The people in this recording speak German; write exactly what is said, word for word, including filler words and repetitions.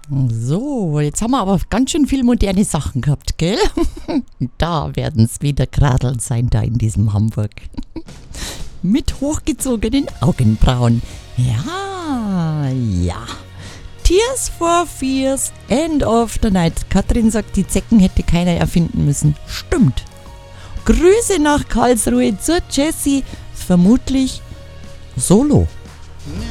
So, jetzt haben wir aber ganz schön viel moderne Sachen gehabt, gell? Da werden es wieder Gradl sein, da in diesem Hamburg. Mit hochgezogenen Augenbrauen. Ja, ja. Tears for Fears, End of the Night. Katrin sagt, die Zecken hätte keiner erfinden müssen. Stimmt. Grüße nach Karlsruhe zur Jessie. Vermutlich solo.